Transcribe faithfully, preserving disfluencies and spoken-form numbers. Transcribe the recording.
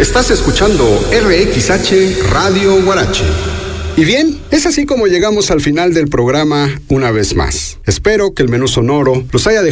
Estás escuchando R X H Radio Huarache. Y bien, es así como llegamos al final del programa una vez más. Espero que el menú sonoro los haya dejado